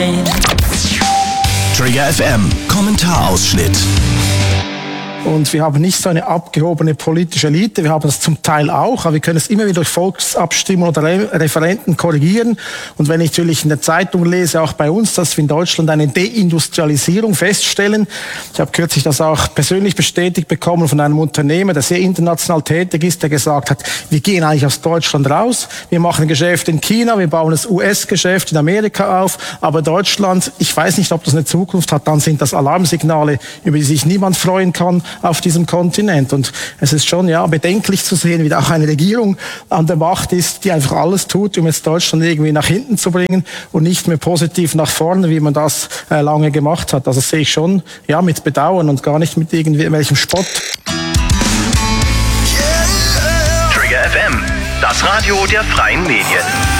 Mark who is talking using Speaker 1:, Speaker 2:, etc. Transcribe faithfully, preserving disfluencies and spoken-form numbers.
Speaker 1: Trigger F M, Kommentarausschnitt.
Speaker 2: Und wir haben nicht so eine abgehobene politische Elite, wir haben das zum Teil auch, aber wir können es immer wieder durch Volksabstimmungen oder Re- Referenden korrigieren. Und wenn ich natürlich in der Zeitung lese, auch bei uns, dass wir in Deutschland eine Deindustrialisierung feststellen, ich habe kürzlich das auch persönlich bestätigt bekommen von einem Unternehmer, der sehr international tätig ist, der gesagt hat, wir gehen eigentlich aus Deutschland raus, wir machen Geschäft in China, wir bauen das U S-Geschäft in Amerika auf, aber Deutschland, ich weiß nicht, ob das eine Zukunft hat, dann sind das Alarmsignale, über die sich niemand freuen kann auf diesem Kontinent. Und es ist schon ja bedenklich zu sehen, wie da auch eine Regierung an der Macht ist, die einfach alles tut, um jetzt Deutschland irgendwie nach hinten zu bringen und nicht mehr positiv nach vorne, wie man das äh, lange gemacht hat. Also das sehe ich schon ja mit Bedauern und gar nicht mit irgendwelchem Spott.
Speaker 1: Trigger F M, das Radio der freien Medien.